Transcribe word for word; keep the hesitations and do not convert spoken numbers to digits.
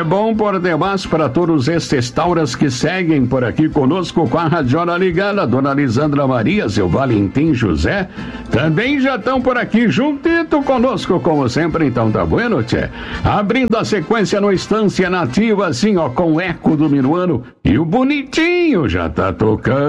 É bom por demais para todos estes tauras que seguem por aqui conosco com a Radiola ligada. Dona Lisandra Maria, seu Valentim José, também já estão por aqui juntito conosco, como sempre. Então tá bueno, tchê? Abrindo a sequência no Estância Nativa, assim, ó, com o eco do Minuano. E o Bonitinho já tá tocando.